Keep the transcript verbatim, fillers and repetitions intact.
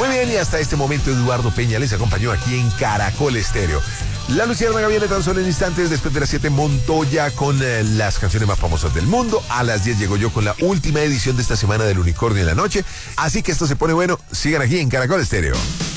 Muy bien, y hasta este momento Eduardo Peña les acompañó aquí en Caracol Estéreo. La Luciérnaga viene tan solo en instantes. Después de las siete, Montoya con eh, las canciones más famosas del mundo. A las diez llego yo con la última edición de esta semana del Unicornio en la Noche. Así que esto se pone bueno. Sigan aquí en Caracol Estéreo.